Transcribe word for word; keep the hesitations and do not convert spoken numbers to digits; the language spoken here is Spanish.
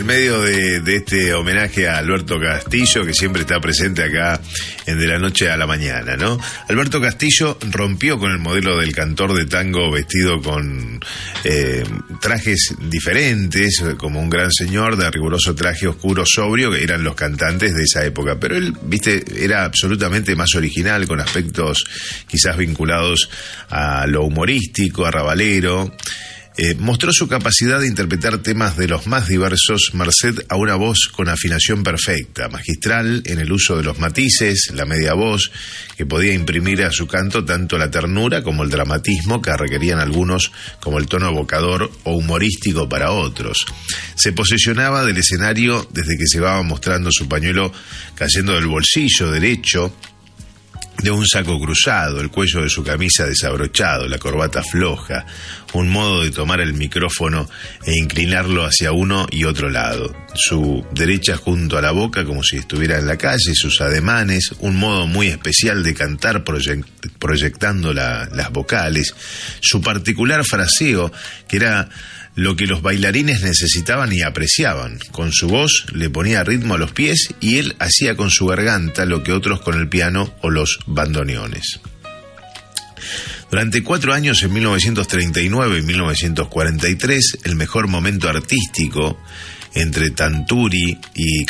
En medio de, de este homenaje a Alberto Castillo, que siempre está presente acá en De la Noche a la Mañana, ¿no? Alberto Castillo rompió con el modelo del cantor de tango vestido con eh, trajes diferentes, como un gran señor de riguroso traje oscuro sobrio, que eran los cantantes de esa época. Pero él, viste, era absolutamente más original, con aspectos quizás vinculados a lo humorístico, arrabalero. Eh, mostró su capacidad de interpretar temas de los más diversos, merced a una voz con afinación perfecta, magistral en el uso de los matices, la media voz, que podía imprimir a su canto tanto la ternura como el dramatismo que requerían algunos, como el tono evocador o humorístico para otros. Se posesionaba del escenario desde que se iba mostrando su pañuelo cayendo del bolsillo derecho de un saco cruzado, el cuello de su camisa desabrochado, la corbata floja, un modo de tomar el micrófono e inclinarlo hacia uno y otro lado, su derecha junto a la boca como si estuviera en la calle, sus ademanes, un modo muy especial de cantar proyect, proyectando la, las vocales, su particular fraseo, que era lo que los bailarines necesitaban y apreciaban. Con su voz le ponía ritmo a los pies y él hacía con su garganta lo que otros con el piano o los bandoneones. Durante cuatro años, en mil novecientos treinta y nueve y mil novecientos cuarenta y tres, el mejor momento artístico entre Tanturi y